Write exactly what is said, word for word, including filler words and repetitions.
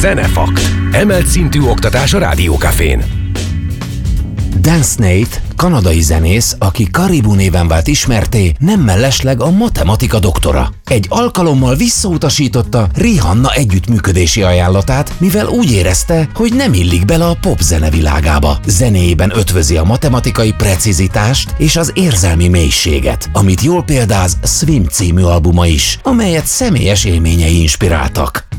Zenefakt. Emelt szintű oktatás a Rádiókafén. Dan Snaith, kanadai zenész, aki Caribou néven vált ismertté, nem mellesleg a matematika doktora. Egy alkalommal visszautasította Rihanna együttműködési ajánlatát, mivel úgy érezte, hogy nem illik bele a popzene világába. Zenéjében ötvözi a matematikai precizitást és az érzelmi mélységet, amit jól példáz Swim című albuma is, amelyet személyes élményei inspiráltak.